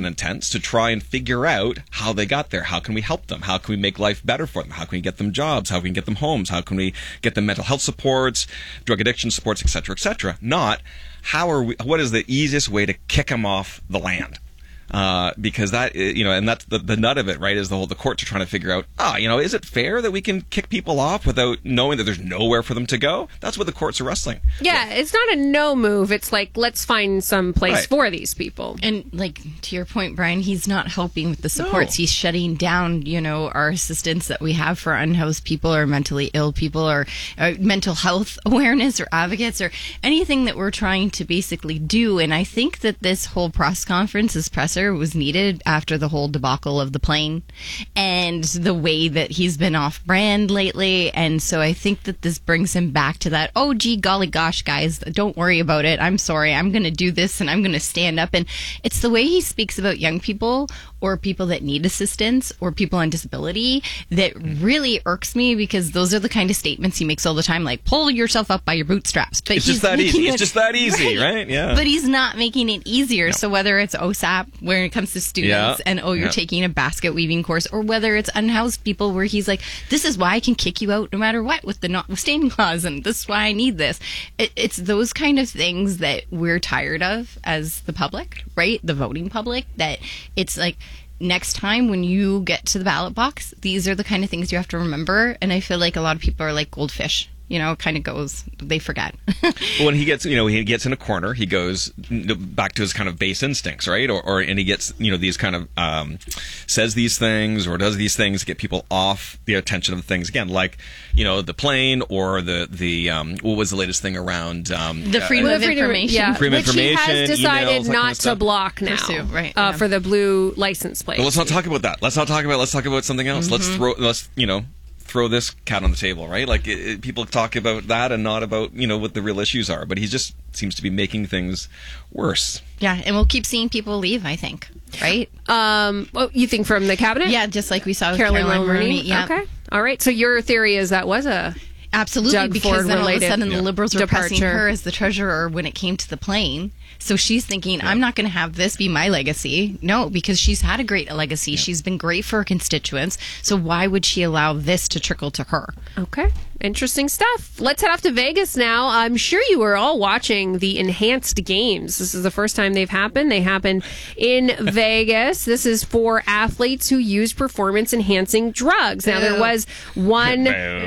and intense to try and figure out how they got there. How can we help them? How can we make life better for them? How can we get them jobs? How can we get them homes? How can we get them mental health supports, drug addiction supports, et cetera, not what is the easiest way to kick them off the land? Because that, and that's the nut of it, right, is the courts are trying to figure out, is it fair that we can kick people off without knowing that there's nowhere for them to go? That's what the courts are wrestling. Yeah, it's not a no move. It's like, let's find some place for these people. And to your point, Brian, he's not helping with the supports. No. He's shutting down, our assistance that we have for unhoused people or mentally ill people or mental health awareness or advocates or anything that we're trying to basically do. And I think that this whole press conference, this presser, was needed after the whole debacle of the plane and the way that he's been off brand lately. And so I think that this brings him back to that, oh, gee, golly gosh, guys, don't worry about it. I'm sorry. I'm going to do this and I'm going to stand up. And it's the way he speaks about young people or people that need assistance or people on disability that really irks me, because those are the kind of statements he makes all the time, like pull yourself up by your bootstraps. But it's just that easy. It's just that easy, right? Yeah. But he's not making it easier. No. So whether it's OSAP, where it comes to students, and you're taking a basket weaving course, or whether it's unhoused people where he's like, this is why I can kick you out no matter what with the notwithstanding clause, and this is why I need this. It's those kind of things that we're tired of as the public, right? The voting public, that it's like, next time when you get to the ballot box, these are the kind of things you have to remember. And I feel like a lot of people are like goldfish. Kind of goes, they forget. Well, when he gets in a corner, he goes back to his kind of base instincts, right? And he gets, these kind of, says these things or does these things to get people off the attention of the things. Again, like, the plane or the what was the latest thing around? The freedom of information. Yeah, freedom of information. Which he has decided emails, not to block now. Pursue, right, for the blue license plate. But let's not talk about that. Let's talk about something else. Mm-hmm. Let's throw this cat on the table, right? Like people talk about that and not about what the real issues are. But he just seems to be making things worse. Yeah, and we'll keep seeing people leave, I think, right? You think from the cabinet? Yeah, just like we saw with Caroline Mulroney. Yeah. Okay, all right. So your theory is that was a absolutely Doug because Ford then all of a related sudden the Liberals were pressing departure. her as the treasurer when it came to the plane. So she's thinking, I'm not going to have this be my legacy. No, because she's had a great legacy. Yeah. She's been great for her constituents. So why would she allow this to trickle to her? Okay. Interesting stuff. Let's head off to Vegas now. I'm sure you were all watching the Enhanced Games. This is the first time they've happened. They happened in Vegas. This is for athletes who use performance-enhancing drugs. Now, there was one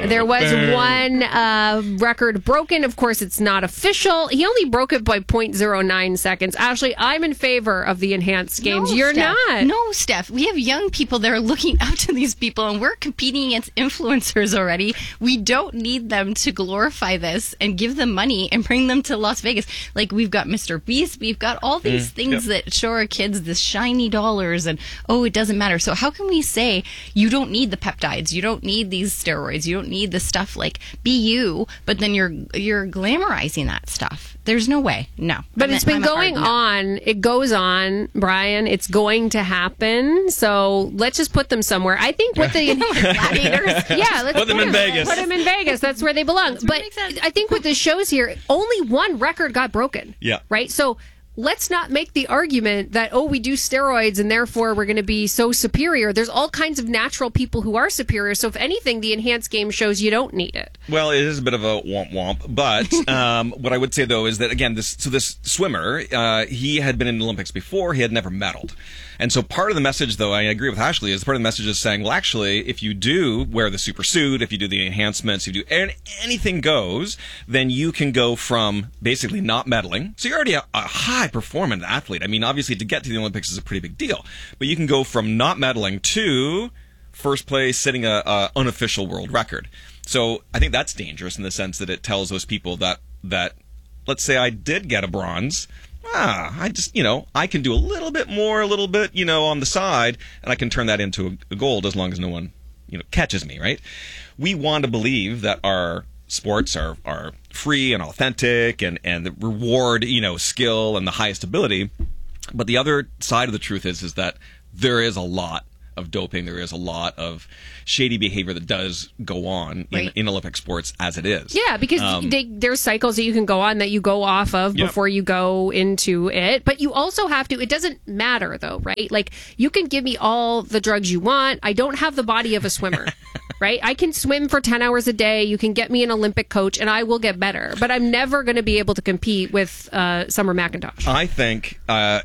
record broken. Of course, it's not official. He only broke it by 0.09 seconds. Ashley, I'm in favor of the Enhanced Games. No, You're Steph. not. No, Steph. We have young people that are looking up to these people, and we're competing against influencers already. We don't need them to glorify this and give them money and bring them to Las Vegas. Like, we've got Mr. Beast. We've got all these things that show our kids this shiny dollars and, it doesn't matter. So how can we say you don't need the peptides? You don't need these steroids. You don't need the stuff, like, be you, but then you're glamorizing that stuff. There's no way. No. But it's been going on. It goes on, Brian. It's going to happen. So let's just put them somewhere. I think with the gladiators. Yeah, let's put them in Vegas. Put them in Vegas. That's where they belong. But I think with the shows here, only one record got broken. Yeah. Right? So let's not make the argument that, we do steroids and therefore we're going to be so superior. There's all kinds of natural people who are superior. So if anything, the Enhanced Game shows you don't need it. Well, it is a bit of a womp-womp. But what I would say, though, is that, again, this swimmer, he had been in the Olympics before. He had never medaled. And so part of the message, though, I agree with Ashley, is part of the message is saying, well, actually, if you do wear the super suit, if you do the enhancements, if you do anything goes, then you can go from basically not medaling. So you're already a high-performance athlete. I mean, obviously, to get to the Olympics is a pretty big deal. But you can go from not medaling to first place, setting a unofficial world record. So I think that's dangerous in the sense that it tells those people that let's say I did get a bronze. I just, I can do a little bit more, on the side, and I can turn that into a gold as long as no one, catches me, right? We want to believe that our sports are free and authentic and the reward, skill and the highest ability. But the other side of the truth is that there is a lot of doping. There is a lot of shady behavior that does go on in Olympic sports as it is. Yeah, because there's cycles that you can go on that you go off of before you go into it. But you also have to, it doesn't matter though, right? Like, you can give me all the drugs you want. I don't have the body of a swimmer, right? I can swim for 10 hours a day. You can get me an Olympic coach and I will get better. But I'm never going to be able to compete with Summer McIntosh. I think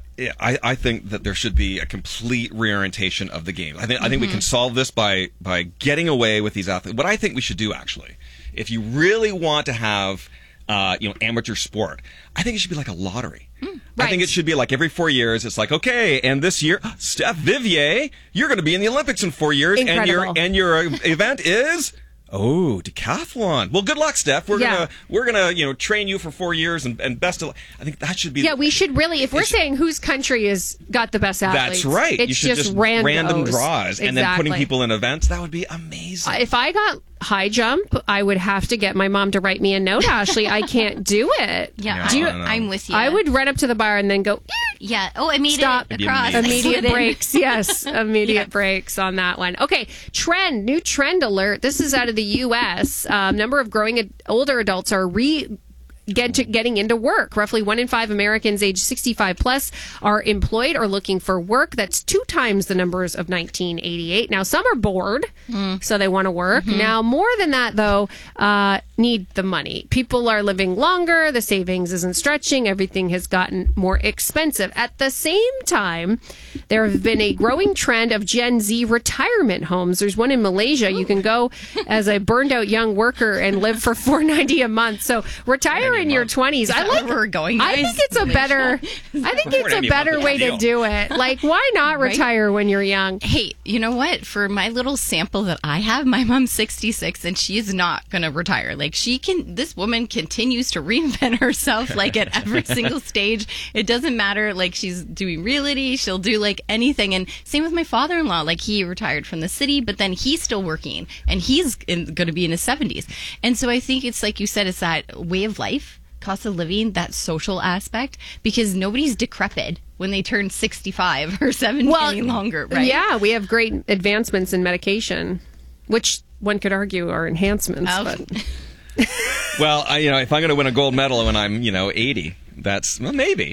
that there should be a complete reorientation of the game. I think we can solve this by getting away with these athletes. What I think we should do, actually, if you really want to have amateur sport, I think it should be like a lottery. I think it should be like every 4 years. It's like, okay, and this year, Steph Vivier, you're going to be in the Olympics in 4 years, and your event is. Oh, decathlon. Well, good luck, Steph. We're gonna train you for 4 years and best of luck. I think that should be. Yeah, we should really. If we're saying whose country has got the best athletes, that's right. It's you should just random draws and then putting people in events. That would be amazing. If I got high jump, I would have to get my mom to write me a note. Ashley, I can't do it. Yeah, I'm with you. I would run up to the bar and then go. Yeah. Oh, immediate stop. Across. Immediate breaks. Yes, immediate breaks on that one. Okay, new trend alert. This is out of the U.S. Number of growing older adults are getting into work. Roughly 1 in 5 Americans age 65 plus are employed or looking for work. That's 2 times the numbers of 1988. Now, some are bored, so they want to work. Now, more than that, though, need the money. People are living longer. The savings isn't stretching. Everything has gotten more expensive. At the same time, there have been a growing trend of Gen Z retirement homes. There's one in Malaysia. You can go as a burned out young worker and live for $4.90 a month. So retire in your 20s. I like where we're going, guys. I think it's a better way to do it. Like, why not retire when you're young? Hey, you know what? For my little sample that I have, my mom's 66 and she's not going to retire. Like, this woman continues to reinvent herself, like, at every single stage. It doesn't matter. Like, she's doing realty. She'll do like anything. And same with my father-in-law. Like, he retired from the city, but then he's still working and he's going to be in his 70s. And so I think it's like you said, it's that way of life, cost of living, that social aspect, because nobody's decrepit when they turn 65 or 70 any longer, right? Yeah, we have great advancements in medication, which one could argue are enhancements. But. Well, if I'm going to win a gold medal when I'm, 80, that's, well, maybe.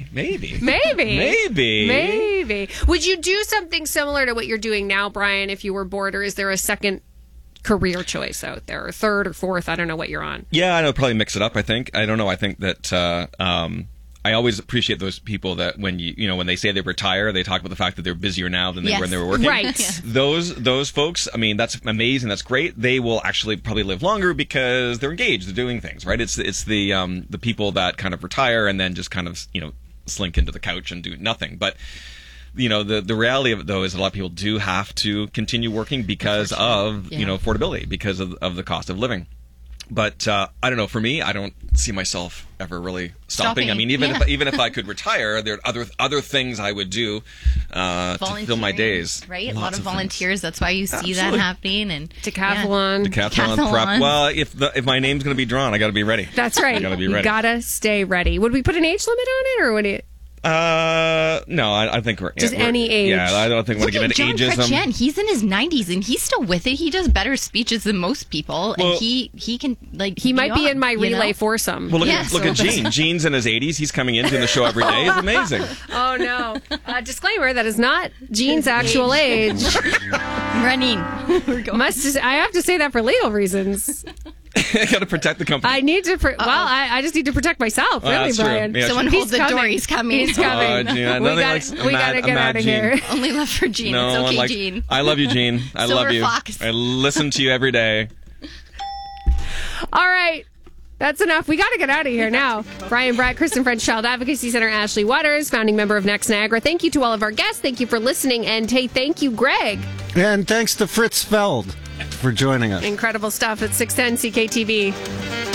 Would you do something similar to what you're doing now, Brian, if you were bored, or is there a second career choice out there, or third or fourth? I don't know what you're on. Yeah, I know, probably mix it up, I think. I don't know. I think that I always appreciate those people that when when they say they retire, they talk about the fact that they're busier now than they were when they were working. Right. Yeah. Those folks, I mean, that's amazing. That's great. They will actually probably live longer because they're engaged. They're doing things, right? It's the people that kind of retire and then just kind of slink into the couch and do nothing. But the reality of it, though, is a lot of people do have to continue working because of affordability, because of the cost of living. But I don't know. For me, I don't see myself ever really stopping. I mean, even if I could retire, there are other things I would do to fill my days. Right, a lot of volunteers. That's why you see that happening. And decathlon prep. Well, if my name's going to be drawn, I got to be ready. That's right. I got to be ready. You gotta stay ready. Would we put an age limit on it, or would it? No, I think we're just any age. Yeah, I don't think we want to give it ageism. Chrétien, he's in his 90s and he's still with it. He does better speeches than most people, and he can he might be in my relay foursome. Well, look at Gene. Gene's in his 80s. He's coming in doing the show every day. It's amazing. Oh no! Disclaimer: that is not Gene's actual age. Running. I have to say that for legal reasons. I got to protect the company. I need to. I just need to protect myself. Really, Brian. Yeah, someone holds the door. He's coming. He's coming. Gene, we got to get out of here. Only love for Gene. No, it's okay, Gene. I love you, Gene. I love you. Fox. I listen to you every day. All right. That's enough. We got to get out of here now. Brian Bratt, Kristen French Child Advocacy Center, Ashley Waters, founding member of Next Niagara. Thank you to all of our guests. Thank you for listening. And hey, thank you, Greg. And thanks to Fritz Feld for joining us. Incredible stuff at 610 CKTV.